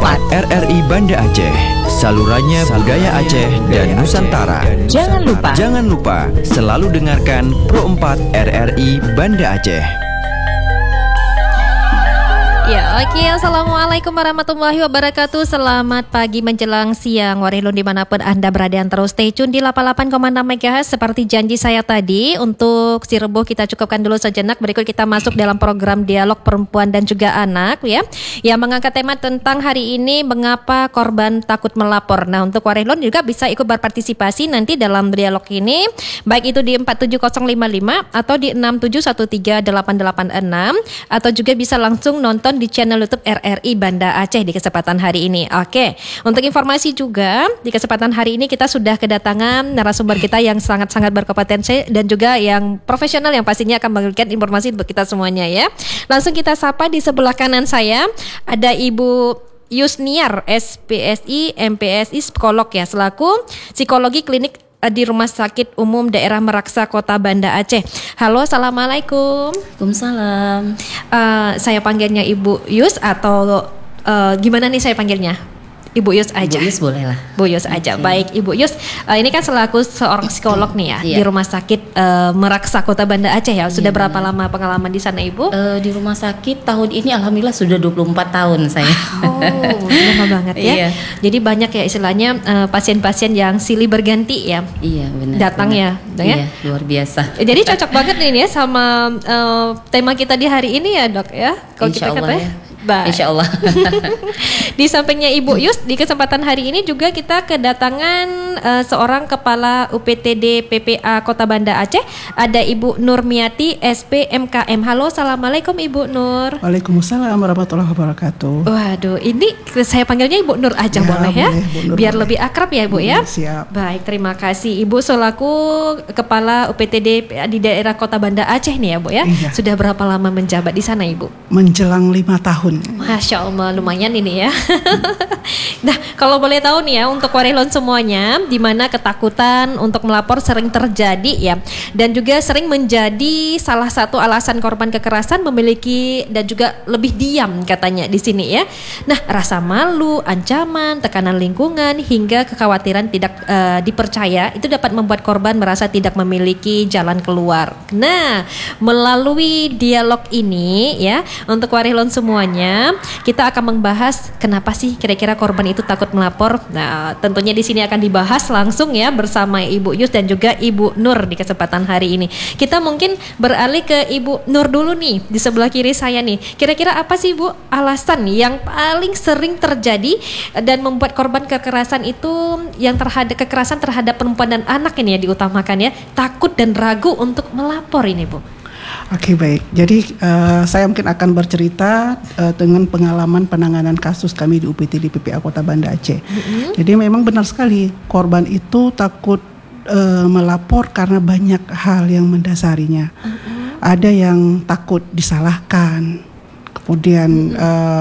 RRI Banda Aceh, salurannya budaya Aceh dan Nusantara. Jangan lupa selalu dengarkan Pro 4 RRI Banda Aceh. Ya, oke. Assalamualaikum warahmatullahi wabarakatuh. Selamat pagi menjelang siang, Warilun dimanapun Anda berada, yang terus stay tune di 88,6 MHz. Seperti janji saya tadi, untuk si Rebuh kita cukupkan dulu sejenak. Berikut kita masuk dalam program Dialog Perempuan dan juga Anak, ya, yang mengangkat tema tentang hari ini, mengapa korban takut melapor. Nah, untuk Warilun juga bisa ikut berpartisipasi nanti dalam dialog ini, baik itu di 47055 atau di 6713886, atau juga bisa langsung nonton di channel YouTube RRI Banda Aceh di kesempatan hari ini. Oke, untuk informasi juga, di kesempatan hari ini kita sudah kedatangan narasumber kita yang sangat-sangat berkompetensi dan juga yang profesional, yang pastinya akan memberikan informasi untuk kita semuanya, ya. Langsung kita sapa. Di sebelah kanan saya ada Ibu Yusniar, SPSI, MPSI, psikolog, ya, selaku psikologi klinik di Rumah Sakit Umum Daerah Meraksa Kota Banda Aceh. Halo, assalamualaikum. Waalaikumsalam. Saya panggilnya Ibu Yus atau gimana nih saya panggilnya? Ibu Yus aja. Ibu Yus boleh lah. Bu Yus aja. Okay. Baik, Ibu Yus. Ini kan selaku seorang psikolog nih, ya, Iya. di Rumah Sakit Meraksa Kota Banda Aceh, ya. Sudah Iya, berapa lama pengalaman di sana, Ibu? Di rumah sakit tahun ini alhamdulillah sudah 24 tahun saya. Oh, lama banget, ya. Iya. Jadi banyak, ya, istilahnya pasien-pasien yang silih berganti, ya. Iya, benar. Datang, benar. ya, ya. Iya, luar biasa. Jadi cocok banget nih, ya, sama tema kita di hari ini, ya, Dok, ya. Kalau kita Insya Allah, kata, ya. Baik. Insya Allah. Di sampingnya Ibu Yus, di kesempatan hari ini juga kita kedatangan seorang kepala UPTD PPA Kota Banda Aceh. Ada Ibu Nurmiati, SP MKM. Halo, assalamualaikum Ibu Nur. Waalaikumsalam warahmatullahi wabarakatuh. Waduh, ini saya panggilnya Ibu Nur aja, Ya, boleh, ya? boleh, Bu Nur, Biar boleh. lebih akrab, ya, Bu, ya? Siap. Baik, terima kasih Ibu selaku kepala UPTD di daerah Kota Banda Aceh nih, ya, Bu, ya? Iya. Sudah berapa lama menjabat di sana, Ibu? Menjelang 5 tahun. Masya Allah, lumayan ini, ya. Nah, kalau boleh tahu nih, ya, untuk Warilon semuanya, di mana ketakutan untuk melapor sering terjadi, ya, dan juga sering menjadi salah satu alasan korban kekerasan memiliki dan juga lebih diam katanya di sini, ya. Nah, rasa malu, ancaman, tekanan lingkungan hingga kekhawatiran tidak dipercaya itu dapat membuat korban merasa tidak memiliki jalan keluar. Nah, melalui dialog ini, ya, untuk Warilon semuanya, kita akan membahas kenapa sih kira-kira korban itu takut melapor. Nah, tentunya di sini akan dibahas langsung, ya, bersama Ibu Yus dan juga Ibu Nur di kesempatan hari ini. Kita mungkin beralih ke Ibu Nur dulu nih, di sebelah kiri saya nih. Kira-kira apa sih, Bu, alasan yang paling sering terjadi dan membuat korban kekerasan itu, yang terhadap kekerasan terhadap perempuan dan anak ini, ya, diutamakan, ya, takut dan ragu untuk melapor ini, Bu? Oke, baik. Jadi saya mungkin akan bercerita dengan pengalaman penanganan kasus kami di UPTD PPA Kota Banda Aceh. Jadi memang benar sekali, korban itu takut melapor karena banyak hal yang mendasarinya. Ada yang takut disalahkan, kemudian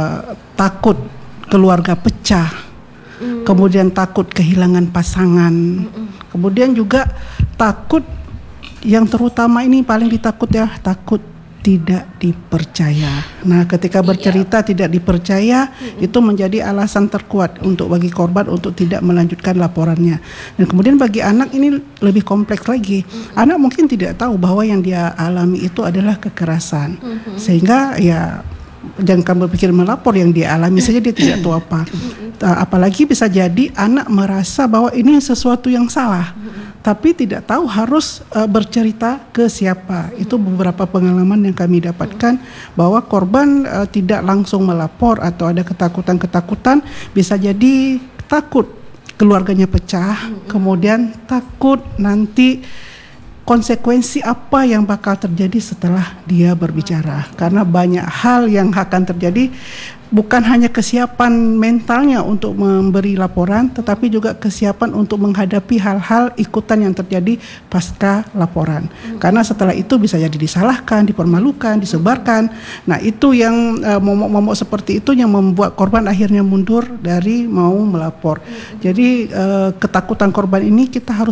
takut keluarga pecah, kemudian takut kehilangan pasangan, kemudian juga takut, yang terutama ini paling ditakut, ya, takut tidak dipercaya. Nah, ketika bercerita tidak dipercaya, itu menjadi alasan terkuat untuk bagi korban untuk tidak melanjutkan laporannya. Dan kemudian bagi anak ini lebih kompleks lagi. Anak mungkin tidak tahu bahwa yang dia alami itu adalah kekerasan, sehingga, ya, jangan berpikir melapor, yang dia alami saja dia tidak tahu apa. Apalagi bisa jadi anak merasa bahwa ini sesuatu yang salah, tapi tidak tahu harus bercerita ke siapa. Itu beberapa pengalaman yang kami dapatkan, bahwa korban tidak langsung melapor atau ada ketakutan-ketakutan. Bisa jadi takut keluarganya pecah, kemudian takut nanti konsekuensi apa yang bakal terjadi setelah dia berbicara. Karena banyak hal yang akan terjadi, bukan hanya kesiapan mentalnya untuk memberi laporan, tetapi juga kesiapan untuk menghadapi hal-hal ikutan yang terjadi pasca laporan. Karena setelah itu bisa jadi disalahkan, dipermalukan, disebarkan. Nah, itu yang momok-momok seperti itu yang membuat korban akhirnya mundur dari mau melapor. Jadi ketakutan korban ini kita harus